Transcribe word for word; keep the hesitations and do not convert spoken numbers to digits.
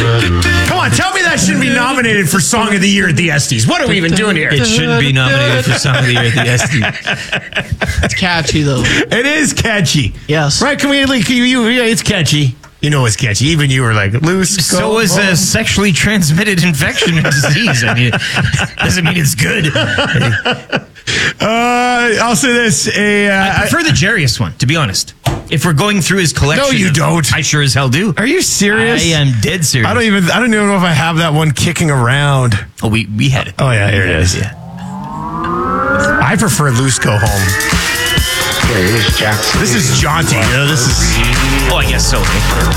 Come on, tell me that shouldn't be nominated for Song of the Year at the Estes. What are we even doing here? It shouldn't be nominated for Song of the Year at the Estes. It's catchy, though. It is catchy. Yes. Right, can we, like, you, you, yeah, it's catchy. You know it's catchy. Even you were like, loose. So is a sexually transmitted infection and disease. I mean, doesn't mean it's good. Uh, I'll say this. A, uh, I prefer the Jarius one, to be honest. If we're going through his collection. No, you of- don't. I sure as hell do. Are you serious? I am dead serious. I don't even. I don't even know if I have that one kicking around. Oh, we, we had it. Oh yeah, here it is. Yeah. I prefer Loose Go Home. Here, here's Jackson. This is jaunty. You know, this is. Oh, I guess so.